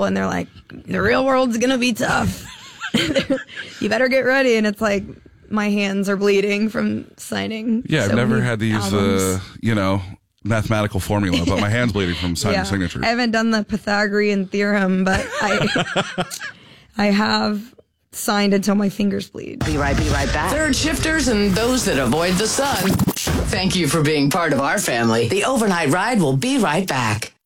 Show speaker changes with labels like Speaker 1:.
Speaker 1: people, and they're like, the real world's going to be tough. You better get ready. And it's like, my hands are bleeding from signing.
Speaker 2: Yeah, I've never had to use the, mathematical formula, but my hand's bleeding from signing signatures.
Speaker 1: I haven't done the Pythagorean theorem, but I have signed until my fingers bleed.
Speaker 3: Be right back.
Speaker 4: Third shifters and those that avoid the sun. Thank you for being part of our family.
Speaker 3: The overnight ride will be right back.